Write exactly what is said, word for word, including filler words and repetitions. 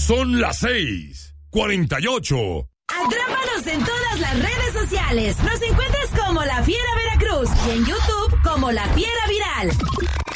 Son las seis, cuarenta y ocho. Atrápanos en todas las redes sociales. Nos encuentras como La Fiera Veracruz y en YouTube como La Fiera Viral.